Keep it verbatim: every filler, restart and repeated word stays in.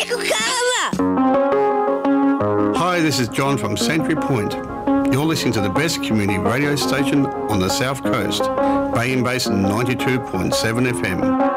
Hi, this is John from Century Point. You're listening to the best community radio station on the South Coast, Bay and Basin ninety-two point seven F M.